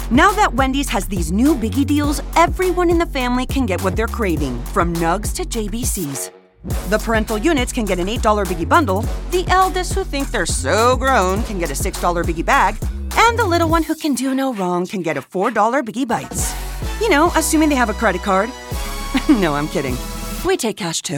Now that Wendy's has these new biggie deals, everyone in the family can get what they're craving, from nugs to JBCs. The parental units can get an $8 biggie bundle, the eldest who think they're so grown can get a $6 biggie bag, and the little one who can do no wrong can get a $4 biggie bites. You know, assuming they have a credit card. No, I'm kidding. We take cash too.